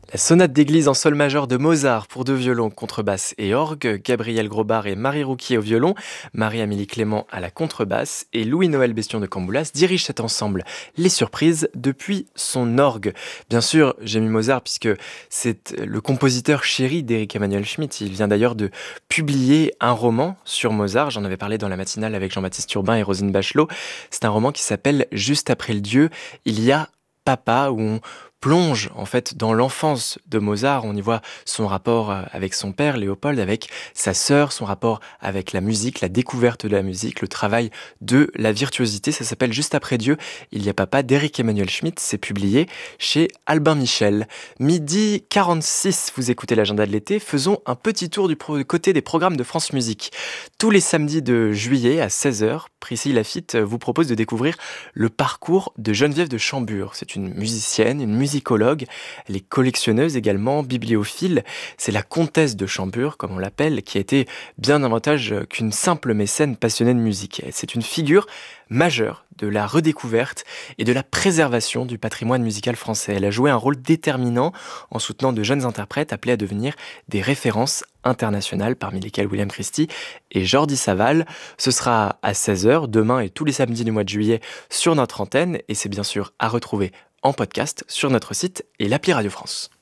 La sonate d'église en sol majeur de Mozart pour deux violons, contrebasse et orgue, Gabriel Grobart et Marie Rouquier au violon, Marie-Amélie Clément à la contrebasse et Louis-Noël Bestion de Camboulas dirige cet ensemble Les Surprises depuis son orgue. Bien sûr, j'ai mis Mozart puisque c'est le compositeur chéri d'Éric Emmanuel Schmitt. Il vient d'ailleurs de publier un roman sur Mozart. J'en avais parlé dans la matinale avec Jean-Baptiste Urbain et Rosine Bachelot. C'est un roman qui s'appelle Juste après le Dieu. Il y a Papa, où on plonge en fait dans l'enfance de Mozart. On y voit son rapport avec son père Léopold, avec sa sœur, son rapport avec la musique, la découverte de la musique, le travail de la virtuosité. Ça s'appelle Juste après Dieu, il y a Papa d'Éric Emmanuel Schmitt. C'est publié chez Albin Michel. Midi 46, vous écoutez l'agenda de l'été. Faisons un petit tour du côté des programmes de France Musique. Tous les samedis de juillet à 16h, Priscille Lafitte vous propose de découvrir le parcours de Geneviève de Chambure. C'est une musicienne, une musicologue, elle est collectionneuse également, bibliophile. C'est la comtesse de Chambure, comme on l'appelle, qui a été bien davantage qu'une simple mécène passionnée de musique. C'est une figure majeure de la redécouverte et de la préservation du patrimoine musical français. Elle a joué un rôle déterminant en soutenant de jeunes interprètes appelés à devenir des références internationales, parmi lesquelles William Christie et Jordi Savall. Ce sera à 16h, demain et tous les samedis du mois de juillet sur notre antenne, et c'est bien sûr à retrouver en podcast sur notre site et l'appli Radio France.